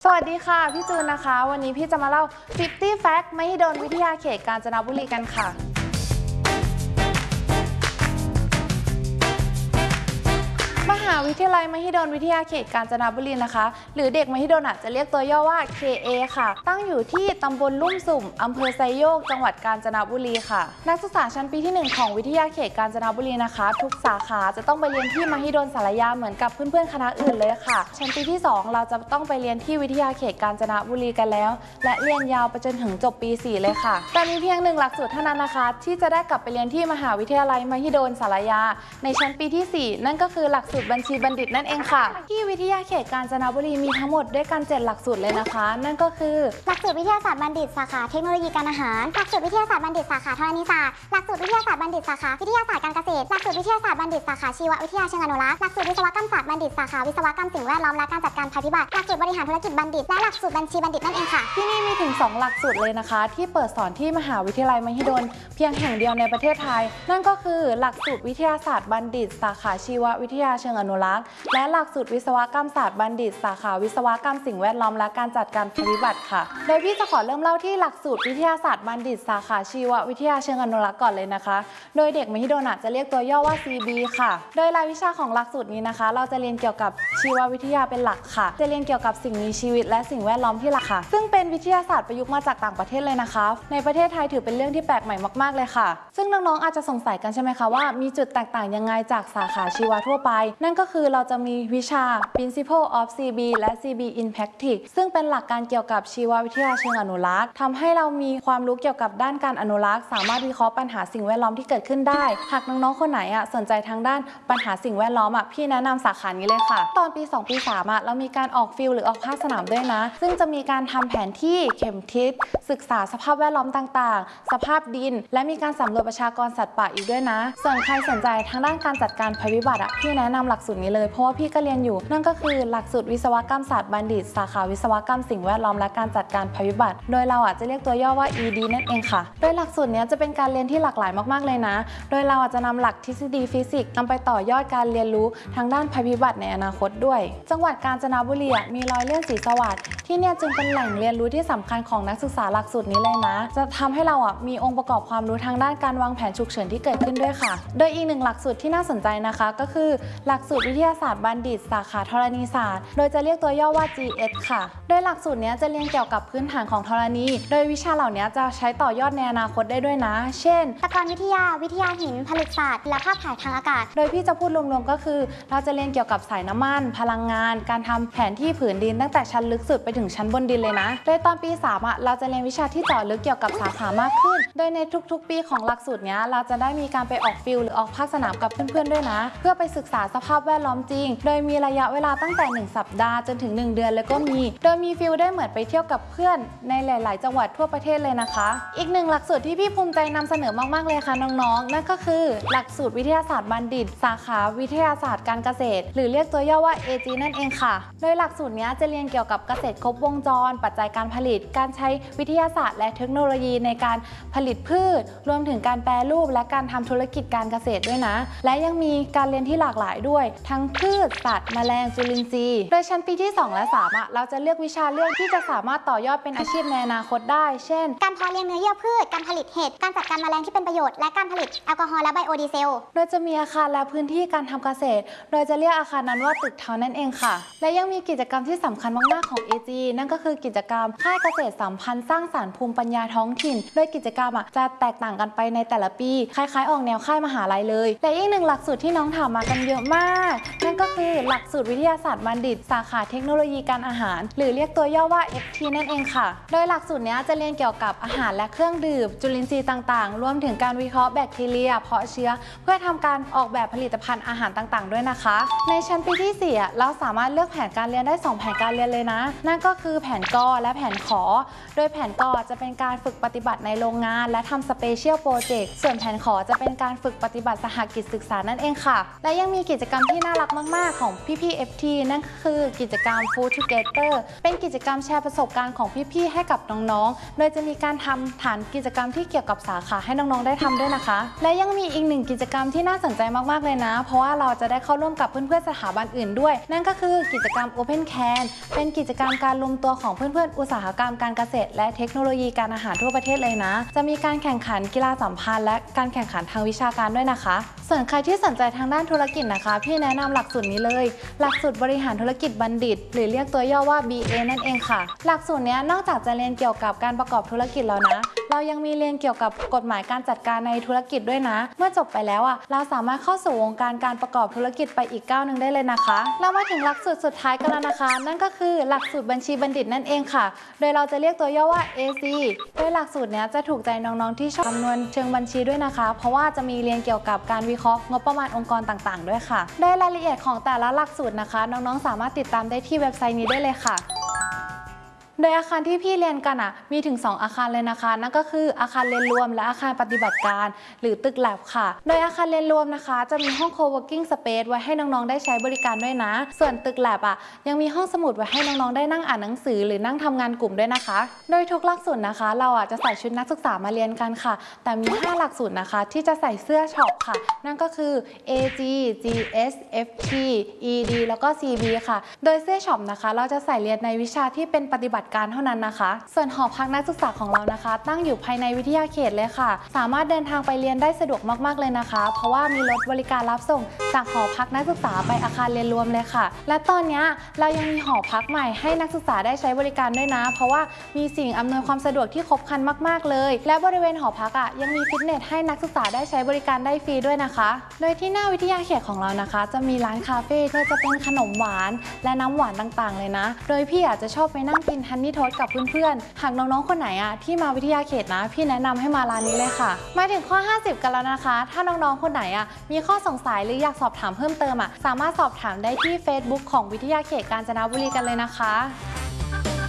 สวัสดีค่ะพี่จูนนะคะวันนี้พี่จะมาเล่า50 Fact มหิดลวิทยาเขตกาญจนบุรีกันค่ะมหาวิทยาลัยมหิดลวิทยาเขตกาญจนบุรีนะคะหรือเด็กมหิดลจะเรียกตัวย่อว่า KA ค่ะตั้งอยู่ที่ตำบลลุ่มสุ่มอำเภอไซโยกจังหวัดกาญจนบุรีค่ะนักศึกษาชั้นปีที่1ของวิทยาเขตกาญจนบุรีนะคะทุกสาขาจะต้องไปเรียนที่มหิดลสารยาเหมือนกับเพื่อนๆคณะอื่นเลยค่ะชั้นปีที่2เราจะต้องไปเรียนที่วิทยาเขตกาญจนบุรีกันแล้วและเรียนยาวไปจนถึงจบปี4เลยค่ะแต่มีเพียง1หลักสูตรเท่านั้นนะคะที่จะได้กลับไปเรียนที่มหาวิทยาลัยมหิดลสารยาในชั้นปีที่4นั่นก็คือหลักสูตรบัญชีบัณฑิตนั่นเองค่ะที่วิทยาเขตกาญจนบุรีมีทั้งหมดด้วยกัน7หลักสูตรเลยนะคะนั่นก็คือหลักสูตรวิทยาศาสตร์บัณฑิตสาขาเทคโนโลยีการอาหารหลักสูตรวิทยาศาสตร์บัณฑิตสาขาธรณีศาสตร์หลักสูตรวิทยาศาสตร์บัณฑิตสาขาวิทยาศาสตร์การเกษตรหลักสูตรวิทยาศาสตร์บัณฑิตสาขาชีววิทยาเชิงอนุรักษ์หลักสูตรวิศวกรรมศาสตร์บัณฑิตสาขาวิศวกรรมสิ่งแวดล้อมและการจัดการภัยพิบัติหลักสูตรบริหารธุรกิจบัณฑิตและหลักสูตรบัญชีบัณฑิตนั่นเองค่ะที่นี่มีถึง2หลักสูตรเลยนะคะที่เปิดสอนที่มหาวิทยาลัยมหิดลเพียงแห่งเดียวในประเทศไทยนั่นก็คือหลักสูตรวิทยาศาสตร์บัณฑิตสาขาชีววิทยาเชิงอนุรักษ์และหลักสูตรวิศวกรรมศาสตร์บัณฑิตสาขาวิศวกรรมสิ่งแวดล้อมและการจัดการภัยพิบัติค่ะโดยพี่จะขอเริ่มเล่าที่หลักสูตรวิทยาศาสตร์บัณฑิตสาขาชีววิทยาเชิงอนุรักษ์ก่อนเลยนะคะโดยเด็กมหิดลจะเรียกตัวย่อว่า CB ค่ะโดยรายวิชาของหลักสูตรนี้นะคะเราจะเรียนเกี่ยวกับชีววิทยาเป็นหลักค่ะจะเรียนเกี่ยวกับสิ่งมีชีวิตและสิ่งแวดล้อมที่หลักค่ะซึ่งเป็นวิทยาศาสตร์ประยุกต์มาจากต่างประเทศเลยนะคะในประเทศไทยถือเป็นเรื่องที่แปลกใหม่มากๆเลยค่ะซึ่งน้องๆอาจจะสงสัยกันใช่ไหมคะว่ามีจุดแตกต่างยังไงจากสาขาชีวทั่วไปนั่นก็คือเราจะมีวิชา Principle of CB และ CB in Practice ซึ่งเป็นหลักการเกี่ยวกับชีววิทยาเชิงอนุรักษ์ทำให้เรามีความรู้เกี่ยวกับด้านการอนุรักษ์สามารถวิเคราะห์ปัญหาสิ่งแวดล้อมที่เกิดขึ้นได้หากน้องๆคนไหนสนใจทางด้านปัญหาสิ่งแวดล้อมพี่แนะนำสาขานี้เลยค่ะตอนปี2ปี3เรามีการออกฟิลหรือออกภาคสนามด้วยนะซึ่งจะมีการทำแผนที่เข็มทิศศึกษาสภาพแวดล้อมต่างๆสภาพดินและมีการสำรวจประชากรสัตว์ป่าอีกด้วยนะส่วนใครสนใจทางด้านการจัดการภัยพิบัติพี่แนะนำหลักสูตรนี้เลยเพราะว่าพี่ก็เรียนอยู่นั่นก็คือหลักสูตรวิศวกรรมศาสตร์บัณฑิตสาขาวิศวกรรมสิ่งแวดล้อมและการจัดการภัยพิบัติโดยเราจะเรียกตัวย่อว่า ED นั่นเองค่ะโดยหลักสูตรนี้จะเป็นการเรียนที่หลากหลายมากๆเลยนะโดยเราจะนำหลักทฤษฎีฟิสิกส์นำไปต่อยอดการเรียนรู้ทางด้านภัยพิบัติในอนาคตด้วยจังหวัดกาญจนบุรีมีรอยเลื่อนศรีสวัสดิ์ที่เนี่ยจึงเป็นแหล่งเรียนรู้ที่สำคัญของนักศึกษาหลักสูตรนี้เลยนะจะทำให้เรามีองค์ประกอบความรู้ทางด้านการวางแผนฉุกเฉินที่เกิดขึ้นด้วยค่ะโดยอีกหนึ่งหลักสูตรที่น่าสนใจนะคะก็คือหลักสูตรวิทยาศาสตร์บัณฑิตสาขาธรณีศาสตร์โดยจะเรียกตัวย่อว่า GS ค่ะโดยหลักสูตรนี้จะเรียนเกี่ยวกับพื้นฐานของธรณีโดยวิชาเหล่านี้จะใช้ต่อยอดในอนาคตได้ด้วยนะเช่นตะกอนวิทยาวิทยาหินผลิตศาสตร์และภาพถ่ายทางอากาศโดยพี่จะพูดรวมๆก็คือเราจะเรียนเกี่ยวกับสายน้ำมันพลังงานการทำแผนที่ผืนดินตั้งแต่ชั้นลึกสุดไปถึงชั้นบนดินเลยนะโดยตอนปี3เราจะเรียนวิชาที่เจาะลึกเกี่ยวกับสาขามากขึ้นโดยในทุกๆปีของหลักสูตรนี้เราจะได้มีการไปออกฟิลหรือออกภาคสนามกับเพื่อนๆด้วยนะเพื่อไปศึกษาสภาพแวดล้อมจริงโดยมีระยะเวลาตั้งแต่1สัปดาห์จนถึง1เดือนเลยก็มีโดยมีฟิลได้เหมือนไปเที่ยวกับเพื่อนในหลายๆจังหวัดทั่วประเทศเลยนะคะอีกหนึ่งหลักสูตรที่พี่ภูมิใจนำเสนอมากๆเลยค่ะน้องๆนั่นก็คือหลักสูตรวิทยาศาสตร์บัณฑิตสาขาวิทยาศาสตร์การเกษตรหรือเรียกตัวย่อว่า AG นั่นเองค่ะโดยหลักสูตรนี้จะเรียนเกี่ยวกับเกษตรครบวงจรปัจจัยการผลิตการใช้วิทยาศาสตร์และเทคโนโลยีในการผลิตพืชรวมถึงการแปรรูปและการทำธุรกิจการเกษตรด้วยนะและยังมีการเรียนที่หลากหลายด้วยทั้งพืชสัตว์แมลงจุลินทรีย์โดยชั้นปีที่2และ3เราจะเลือกวิชาเรื่องที่จะสามารถต่อยอดเป็นอาชีพในอนาคตได้เช่นการเพาะเลี้ยงเนื้อเยื่อพืชการผลิตเห็ดการจัดการแมลงที่เป็นประโยชน์และการผลิตแอลกอฮอล์และไบโอดีเซลโดยจะมีอาคารและพื้นที่การทำเกษตรโดยจะเรียกอาคารนั้นว่าตึกเทานั่นเองค่ะและยังมีกิจกรรมที่สำคัญมากๆของ AG นั่นก็คือกิจกรรมค่ายเกษตรสัมพันธ์สร้างสรรค์ภูมิปัญญาท้องถิ่นโดยกิจกรรมจะแตกต่างกันไปในแต่ละปีคล้ายๆออกแนวค่ายมหาลัยเลยและอีกหนึ่งหลักสูตรที่น้องถามมากันเยอะมากนั่นก็คือหลักสูตรวิทยาศาสตร์บัณฑิตสาขาเทคโนโลยีการอาหารหรือเรียกตัวย่อว่า FT นั่นเองค่ะโดยหลักสูตรนี้จะเรียนเกี่ยวกับอาหารและเครื่องดื่มจุลินทรีย์ต่างๆรวมถึงการวิเคราะห์แบคทีเรียเพาะเชื้อเพื่อทำการออกแบบผลิตภัณฑ์อาหารต่างๆด้วยนะคะในชั้นปีที่4เราสามารถเลือกแผนการเรียนได้2แผนการเรียนเลยนะนั่นก็คือแผนกและแผนขอโดยแผนกจะเป็นการฝึกปฏิบัติในโรงงานและทำสเปเชียลโปรเจกต์ส่วนแผนขอจะเป็นการฝึกปฏิบัติสหกิจศึกษานั่นเองค่ะและยังมีกิจกรรมที่น่ารักมากๆของพี่ๆ FT นั่นคือกิจกรรม Food Together เป็นกิจกรรมแชร์ประสบการณ์ของพี่ๆให้กับน้องๆโดยจะมีการทำฐานกิจกรรมที่เกี่ยวกับสาขาให้น้องๆได้ทำด้วยนะคะและยังมีอีกหนึ่งกิจกรรมที่น่าสนใจมากๆเลยนะเพราะว่าเราจะได้เข้าร่วมกับเพื่อนๆสถาบันอื่นด้วยนั่นก็คือกิจกรรม Open Can เป็นกิจกรรมการรวมตัวของเพื่อนๆอุตสาหกรรมการเกษตรและเทคโนโลยีการอาหารทั่วประเทศเลยนะจะมีการแข่งขันกีฬาสัมพันธ์และการแข่งขันทางวิชาการด้วยนะคะส่วนใครที่สนใจทางด้านธุรกิจนะคะพี่แนะนำหลักสูตรนี้เลยหลักสูตรบริหารธุรกิจบัณฑิตหรือเรียกตัวย่อว่า BA นั่นเองค่ะหลักสูตรนี้นอกจากจะเรียนเกี่ยวกับการประกอบธุรกิจแล้วนะเรายังมีเรียนเกี่ยวกับกฎหมายการจัดการในธุรกิจด้วยนะเมื่อจบไปแล้วเราสามารถเข้าสู่วงการการประกอบธุรกิจไปอีกก้าวหนึ่งได้เลยนะคะเรามาถึงหลักสูตรสุดท้ายกันแล้วนะคะนั่นก็คือหลักสูตรบัญชีบัณฑิตนั่นเองค่ะโดยเราจะเรียกตัวย่อว่า AC โดยหลักสูตรนี้จะถูกใจน้องๆที่ชอบคำนวณเชิงบัญชีด้วยนะคะเพราะว่าจะมีเรียนเกี่ยวกับการวิเคราะห์งบประมาณองค์กรต่างๆด้วยค่ะโดยรายละเอียดของแต่ละหลักสูตรนะคะน้องๆสามารถติดตามได้ที่เว็บไซต์นี้ได้เลยค่ะโดยอาคารที่พี่เรียนกันมีถึง2อาคารเลยนะคะนั่นก็คืออาคารเรียนรวมและอาคารปฏิบัติการหรือตึกแลบค่ะโดยอาคารเรียนรวมนะคะจะมีห้อง co-working space ไว้ให้น้องๆได้ใช้บริการด้วยนะส่วนตึกแลบยังมีห้องสมุดไว้ให้น้องๆได้นั่งอ่านหนังสือหรือนั่งทำงานกลุ่มด้วยนะคะโดยทุกหลักสูตรนะคะเราจะใส่ชุดนักศึกษามาเรียนกันค่ะแต่มี5หลักสูตรนะคะที่จะใส่เสื้อช็อปค่ะนั่นก็คือ AG GS FT ED แล้วก็ CB ค่ะโดยเสื้อช็อปนะคะเราจะใส่เรียนในวิชาที่เป็นปฏิบัติการเท่านั้นนะคะส่วนหอพักนักศึกษาของเรานะคะตั้งอยู่ภายในวิทยาเขตเลยค่ะสามารถเดินทางไปเรียนได้สะดวกมากๆเลยนะคะเพราะว่ามีรถบริการรับส่งจากหอพักนักศึกษาไปอาคารเรียนรวมเลยค่ะและตอนนี้เรายังมีหอพักใหม่ให้นักศึกษาได้ใช้บริการด้วยนะเพราะว่ามีสิ่งอำนวยความสะดวกที่ครบครันมากๆเลยและบริเวณหอพักยังมีฟิตเนสให้นักศึกษาได้ใช้บริการได้ฟรีด้วยนะคะโดยที่หน้าวิทยาเขตของเรานะคะจะมีร้านคาเฟ่เพื่อจะเป็นขนมหวานและน้ำหวานต่างๆเลยนะโดยพี่จะชอบไปนั่งกินฮันนี่โทสต์กับเพื่อนๆหากน้องๆคนไหนที่มาวิทยาเขตนะพี่แนะนำให้มาร้านนี้เลยค่ะมาถึงข้อ50กันแล้วนะคะถ้าน้องๆคนไหนมีข้อสงสัยหรืออยากสอบถามเพิ่มเติมสามารถสอบถามได้ที่ Facebook ของวิทยาเขตกาญจนบุรีกันเลยนะคะ